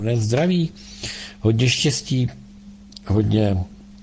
Zdraví, hodně štěstí, hodně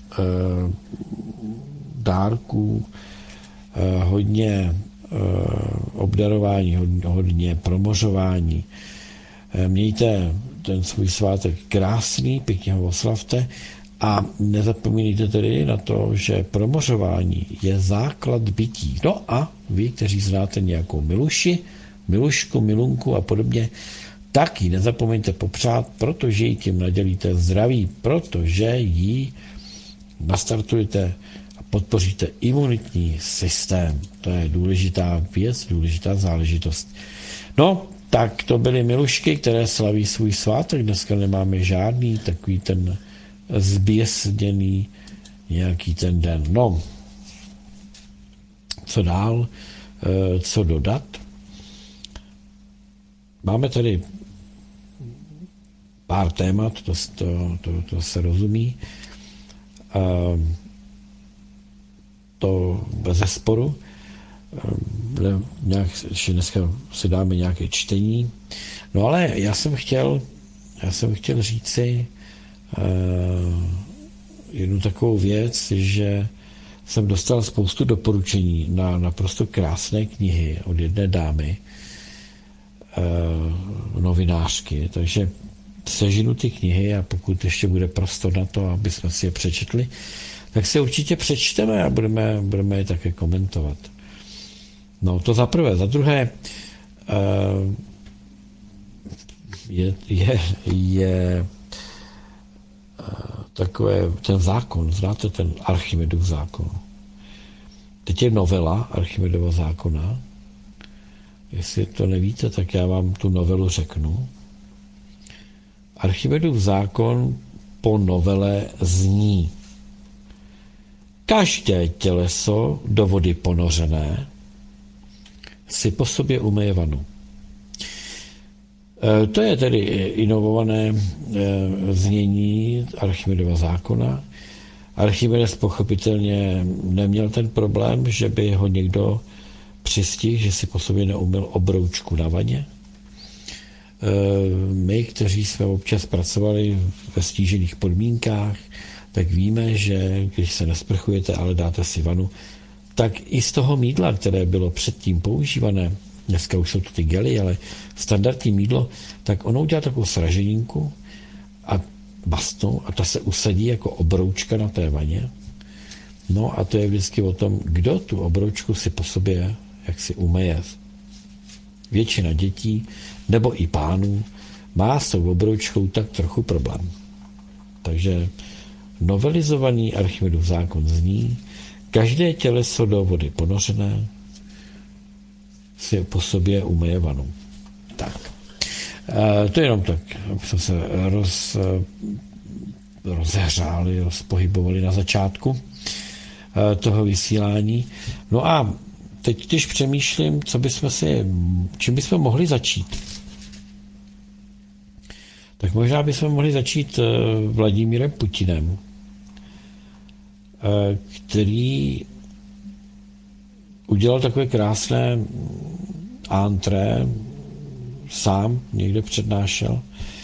dárků, hodně obdarování, hodně promořování. Mějte ten svůj svátek krásný, pěkně ho oslavte a nezapomínejte tedy na to, že promořování je základ bytí. No a vy, kteří znáte nějakou milušku, milunku a podobně, tak ji nezapomeňte popřát, protože ji tím nadělíte zdraví, protože ji nastartujete a podpoříte imunitní systém. To je důležitá věc, důležitá záležitost. No, tak to byly milušky, které slaví svůj svátek. Dneska nemáme žádný takový ten zběsněný nějaký ten den. No, co dál, co dodat? Máme tady pár témat, to se rozumí. To bezesporu. Dneska si dáme nějaké čtení. No ale já jsem chtěl říci jednu takovou věc, že jsem dostal spoustu doporučení na naprosto krásné knihy od jedné dámy, novinářky, takže sežinu ty knihy a pokud ještě bude prostor na to, aby jsme si je přečetli, tak si určitě přečteme a budeme je také komentovat. No to za prvé. Za druhé je takové ten zákon, znáte ten Archimedův zákon. Teď je novela Archimedova zákona. Jestli to nevíte, tak já vám tu novelu řeknu. Archimedův zákon po novele zní: každé těleso do vody ponořené si po sobě umyje vanu. To je tedy inovované znění Archimedova zákona. Archimedes pochopitelně neměl ten problém, že by ho někdo přistihl, že si po sobě neumyl obroučku na vaně. My, kteří jsme občas pracovali ve stížených podmínkách, tak víme, že když se nesprchujete, ale dáte si vanu, tak i z toho mýdla, které bylo předtím používané, dneska už jsou to ty gely, ale standardní mýdlo, tak ono udělá takovou sraženinku a bastonu a ta se usadí jako obroučka na té vaně. No a to je vždycky o tom, kdo tu obroučku si po sobě jak si umyje. Většina dětí nebo i pánů má s tou obroučkou tak trochu problém. Takže novelizovaný Archimedův zákon zní: každé těleso do vody ponořené si po sobě umyje vanu. Tak. To je jenom tak, aby jsme se rozehřáli, rozpohybovali na začátku toho vysílání. No a teď, když přemýšlím, čím bychom mohli začít, tak možná bychom mohli začít Vladimírem Putinem, který udělal takové krásné antré, sám někde přednášel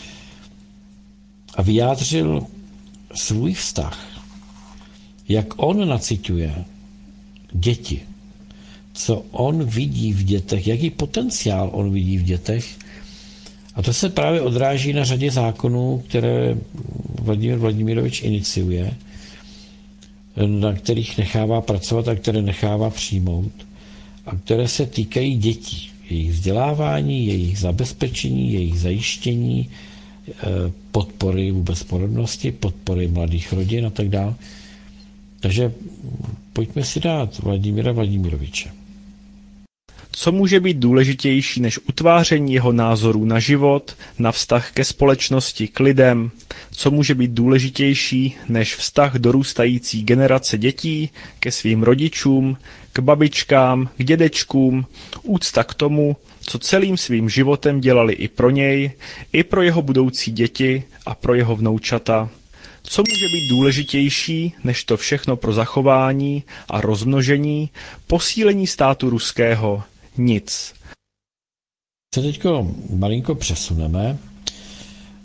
a vyjádřil svůj vztah, jak on naciťuje děti, co on vidí v dětech, jaký potenciál on vidí v dětech. A to se právě odráží na řadě zákonů, které Vladimír Vladimirovič iniciuje, na kterých nechává pracovat a které nechává přijmout a které se týkají dětí, jejich vzdělávání, jejich zabezpečení, jejich zajištění, podpory vůbec porodnosti, podpory mladých rodin a tak dále. Takže pojďme si dát Vladimíra Vladimiroviče. Co může být důležitější než utváření jeho názorů na život, na vztah ke společnosti, k lidem? Co může být důležitější než vztah dorůstající generace dětí ke svým rodičům, k babičkám, k dědečkům, úcta k tomu, co celým svým životem dělali i pro něj, i pro jeho budoucí děti a pro jeho vnoučata? Co může být důležitější než to všechno pro zachování a rozmnožení, posílení státu ruského? Nic. Se teďko malinko přesuneme